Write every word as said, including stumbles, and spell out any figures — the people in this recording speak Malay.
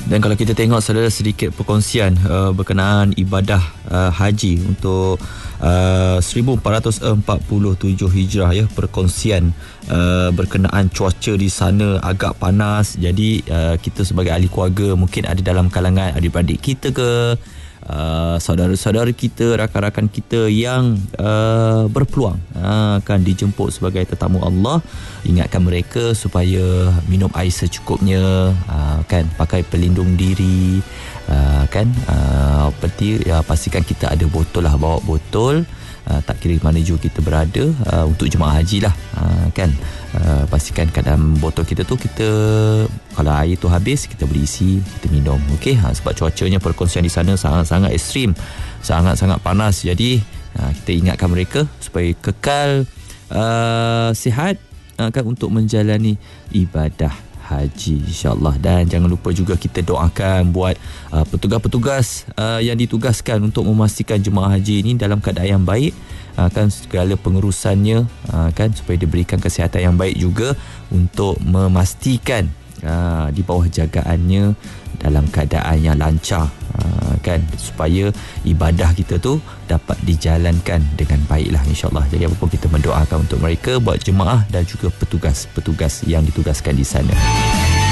Dan kalau kita tengok saudara, sedikit perkongsian uh, berkenaan ibadah uh, haji untuk uh, seribu empat ratus empat puluh tujuh Hijrah ya, perkongsian uh, berkenaan cuaca di sana agak panas. Jadi uh, kita sebagai ahli keluarga mungkin ada dalam kalangan adik-beradik kita ke, Uh, saudara-saudara kita, rakan-rakan kita yang uh, berpeluang uh, akan dijemput sebagai tetamu Allah, ingatkan mereka supaya minum air secukupnya, uh, kan, pakai pelindung diri, uh, kan, uh, peti, uh, pastikan kita ada botol lah, bawa botol. Uh, tak kira mana juga kita berada, uh, untuk jemaah haji lah, uh, kan, uh, pastikan kat dalam botol kita tu, kita kalau air tu habis kita boleh isi, kita minum. Okey, uh, sebab cuacanya, perkongsian di sana sangat-sangat ekstrim, sangat-sangat panas. Jadi uh, kita ingatkan mereka supaya kekal uh, sihat, uh, kan, untuk menjalani ibadah haji, insyaAllah. Dan jangan lupa juga kita doakan buat uh, petugas-petugas uh, yang ditugaskan untuk memastikan jemaah haji ini dalam keadaan yang baik, uh, kan, segala pengurusannya, uh, kan, supaya diberikan kesihatan yang baik juga untuk memastikan uh, di bawah jagaannya dalam keadaan yang lancar, uh, kan, supaya ibadah kita tu dapat dijalankan dengan baiklah, insyaAllah. Jadi apa pun kita mendoakan untuk mereka, buat jemaah dan juga petugas-petugas yang ditugaskan di sana.